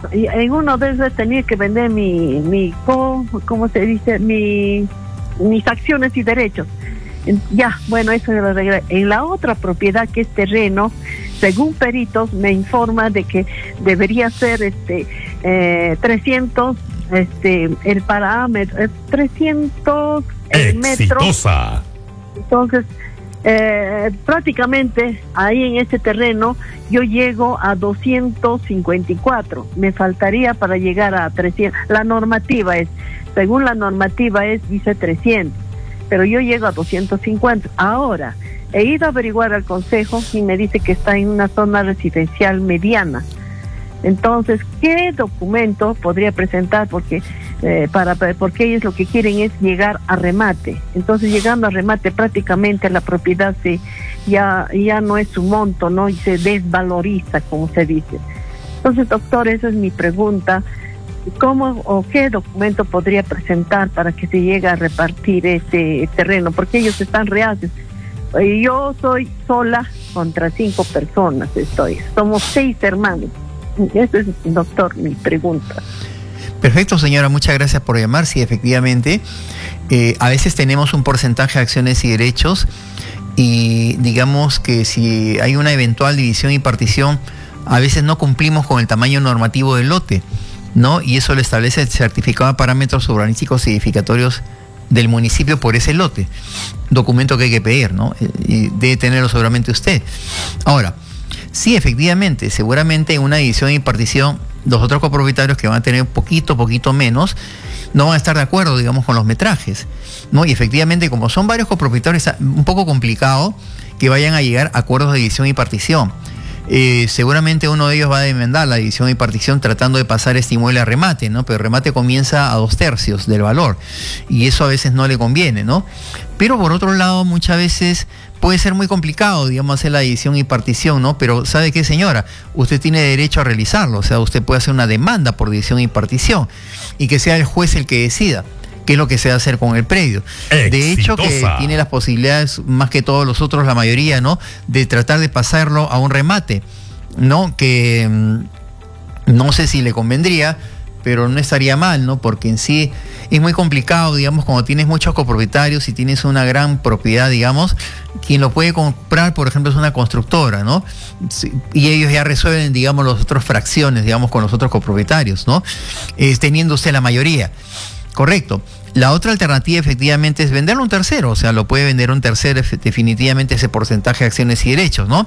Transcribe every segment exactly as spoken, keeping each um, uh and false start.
y en uno de esos tenía que vender mi, mi ¿cómo se dice? Mi, mis acciones y derechos. Ya, bueno, eso lo arreglé. En la otra propiedad, que es terreno, según peritos me informa de que debería ser este eh, trescientos, este el parámetro, eh, trescientos eh, metros. Entonces, eh, prácticamente ahí en ese terreno yo llego a doscientos cincuenta y cuatro. Me faltaría para llegar a trescientos. La normativa es, según la normativa es, dice trescientos. Pero yo llego a doscientos cincuenta. Ahora, he ido a averiguar al consejo y me dice que está en una zona residencial mediana. Entonces, ¿qué documento podría presentar? Porque eh, para porque ellos lo que quieren es llegar a remate. Entonces, llegando a remate, prácticamente la propiedad se ya ya no es su monto, ¿no? Y se desvaloriza, como se dice. Entonces, doctor, esa es mi pregunta. ¿Cómo o qué documento podría presentar para que se llegue a repartir ese terreno? Porque ellos están reacios. Yo soy sola contra cinco personas, estoy. Somos seis hermanos. Esa es, doctor, mi pregunta. Perfecto, señora, muchas gracias por llamar. Sí, efectivamente, eh, a veces tenemos un porcentaje de acciones y derechos y digamos que si hay una eventual división y partición, a veces no cumplimos con el tamaño normativo del lote, ¿no? Y eso lo establece el certificado de parámetros urbanísticos y edificatorios del municipio por ese lote. Documento que hay que pedir, ¿no? Y debe tenerlo seguramente usted. Ahora, sí, efectivamente, seguramente en una división y partición, los otros copropietarios que van a tener poquito, poquito menos, no van a estar de acuerdo, digamos, con los metrajes, ¿no? Y efectivamente, como son varios copropietarios, es un poco complicado que vayan a llegar a acuerdos de división y partición. Eh, seguramente uno de ellos va a demandar la división y partición tratando de pasar este inmueble a remate, ¿no? Pero el remate comienza a dos tercios del valor y eso a veces no le conviene, ¿no? Pero por otro lado, muchas veces puede ser muy complicado, digamos, hacer la división y partición, ¿no? Pero ¿sabe qué, señora? Usted tiene derecho a realizarlo, o sea, usted puede hacer una demanda por división y partición y que sea el juez el que decida qué es lo que se va a hacer con el predio. Exitosa. De hecho, que tiene las posibilidades, más que todos los otros, la mayoría, ¿no?, de tratar de pasarlo a un remate, ¿no? Que mmm, no sé si le convendría, pero no estaría mal, ¿no? Porque en sí es muy complicado, digamos, cuando tienes muchos copropietarios y tienes una gran propiedad, digamos, quien lo puede comprar, por ejemplo, es una constructora, ¿no? Sí, y ellos ya resuelven, digamos, las otras fracciones, digamos, con los otros copropietarios, ¿no? Eh, teniendo usted la mayoría. Correcto. La otra alternativa efectivamente es venderlo a un tercero, o sea, lo puede vender a un tercero definitivamente ese porcentaje de acciones y derechos, ¿no?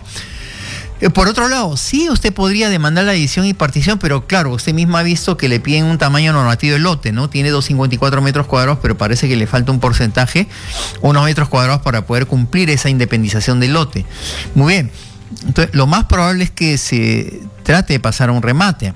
Eh, por otro lado, sí, usted podría demandar la división y partición, pero claro, usted misma ha visto que le piden un tamaño normativo del lote, ¿no? Tiene doscientos cincuenta y cuatro metros cuadrados, pero parece que le falta un porcentaje, unos metros cuadrados para poder cumplir esa independización del lote. Muy bien. Entonces, lo más probable es que se trate de pasar a un remate.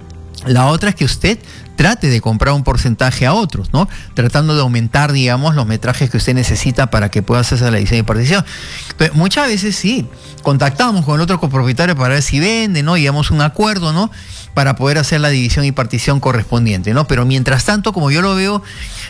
La otra es que usted trate de comprar un porcentaje a otros, ¿no? Tratando de aumentar, digamos, los metrajes que usted necesita para que pueda hacerse la división y partición. Pero muchas veces sí, contactamos con el otro copropietario para ver si vende, ¿no? Llegamos a un acuerdo, ¿no?, para poder hacer la división y partición correspondiente, ¿no? Pero mientras tanto, como yo lo veo,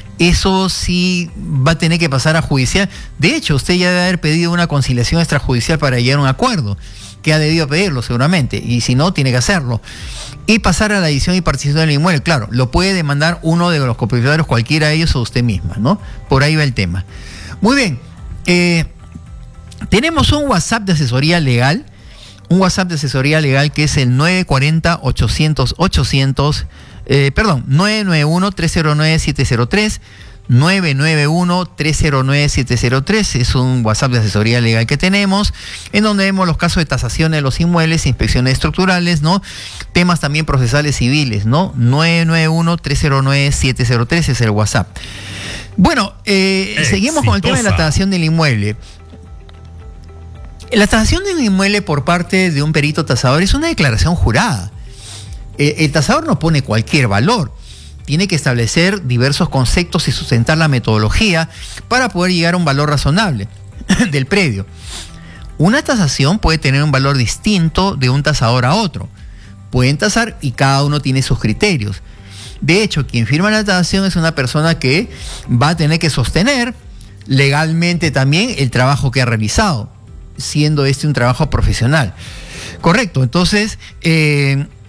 eso sí va a tener que pasar a judicial. De hecho, usted ya debe haber pedido una conciliación extrajudicial para llegar a un acuerdo, que ha debido pedirlo seguramente, y si no, tiene que hacerlo. Y pasar a la división y partición del inmueble, claro, lo puede demandar uno de los copropietarios, cualquiera de ellos o usted misma, ¿no? Por ahí va el tema. Muy bien, eh, tenemos un WhatsApp de asesoría legal, un WhatsApp de asesoría legal que es el nueve cuatro cero, ochocientos, ochocientos, eh, perdón, nueve nueve uno, tres cero nueve, siete cero tres, nueve nueve uno, tres cero nueve, siete cero tres, es un WhatsApp de asesoría legal que tenemos, en donde vemos los casos de tasación de los inmuebles, inspecciones estructurales, ¿no? Temas también procesales civiles, ¿no? nueve nueve uno, tres cero nueve, siete cero tres es el WhatsApp. Bueno, eh, seguimos con el tema de la tasación del inmueble. La tasación de un inmueble por parte de un perito tasador es una declaración jurada. Eh, el tasador no pone cualquier valor. Tiene que establecer diversos conceptos y sustentar la metodología para poder llegar a un valor razonable del predio. Una tasación puede tener un valor distinto de un tasador a otro. Pueden tasar y cada uno tiene sus criterios. De hecho, quien firma la tasación es una persona que va a tener que sostener legalmente también el trabajo que ha realizado, siendo este un trabajo profesional. Correcto. Entonces, eh,